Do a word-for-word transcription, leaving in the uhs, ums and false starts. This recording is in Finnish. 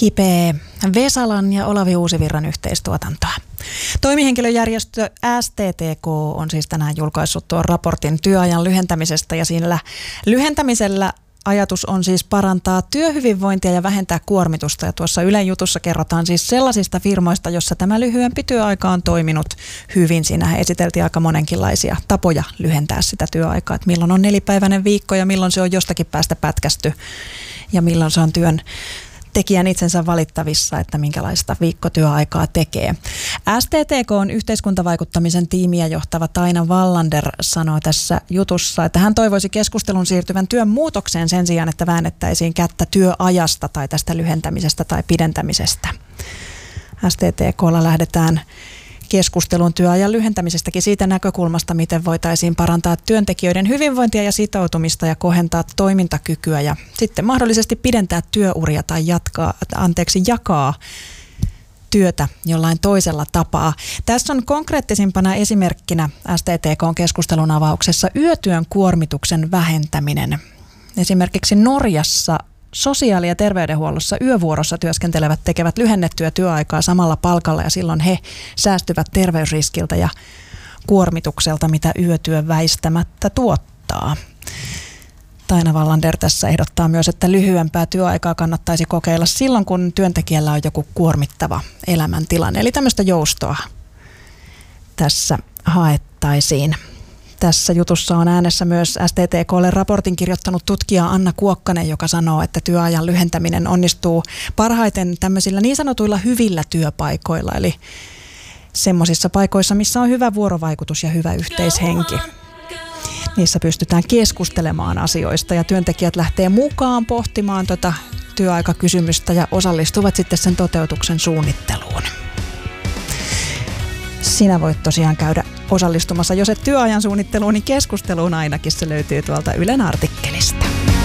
Kipeä Vesalan ja Olavi Uusivirran yhteistuotantoa. Toimihenkilöjärjestö S T T K on siis tänään julkaissut tuon raportin työajan lyhentämisestä ja siinä lyhentämisellä ajatus on siis parantaa työhyvinvointia ja vähentää kuormitusta. Ja tuossa Ylen jutussa kerrotaan siis sellaisista firmoista, jossa tämä lyhyempi työaika on toiminut hyvin. Siinä esiteltiin aika monenkinlaisia tapoja lyhentää sitä työaikaa, että milloin on nelipäiväinen viikko ja milloin se on jostakin päästä pätkästy ja milloin se on työn tekijän itsensä valittavissa, että minkälaista viikkotyöaikaa tekee. S T T K on yhteiskuntavaikuttamisen tiimiä johtava Taina Wallander sanoi tässä jutussa, että hän toivoisi keskustelun siirtyvän työn muutokseen sen sijaan, että väännettäisiin kättä työajasta tai tästä lyhentämisestä tai pidentämisestä. S T T K:lla lähdetään keskustelun työajan lyhentämisestäkin siitä näkökulmasta, miten voitaisiin parantaa työntekijöiden hyvinvointia ja sitoutumista ja kohentaa toimintakykyä ja sitten mahdollisesti pidentää työuria tai jatkaa, anteeksi, jakaa työtä jollain toisella tapaa. Tässä on konkreettisimpana esimerkkinä S T T K:n keskustelun avauksessa yötyön kuormituksen vähentäminen. Esimerkiksi Norjassa sosiaali- ja terveydenhuollossa yövuorossa työskentelevät tekevät lyhennettyä työaikaa samalla palkalla ja silloin he säästyvät terveysriskiltä ja kuormitukselta, mitä yötyö väistämättä tuottaa. Taina Wallander tässä ehdottaa myös, että lyhyempää työaikaa kannattaisi kokeilla silloin, kun työntekijällä on joku kuormittava elämäntilanne. Eli tämmöistä joustoa tässä haettaisiin. Tässä jutussa on äänessä myös S T T K:lle raportin kirjoittanut tutkija Anna Kuokkanen, joka sanoo, että työajan lyhentäminen onnistuu parhaiten tämmöisillä niin sanotuilla hyvillä työpaikoilla, eli semmoisissa paikoissa, missä on hyvä vuorovaikutus ja hyvä yhteishenki. Niissä pystytään keskustelemaan asioista ja työntekijät lähtee mukaan pohtimaan tuota työaikakysymystä ja osallistuvat sitten sen toteutuksen suunnitteluun. Sinä voit tosiaan käydä osallistumassa, jos et työajan suunnitteluun, niin keskusteluun ainakin se löytyy tuolta Ylen artikkelista.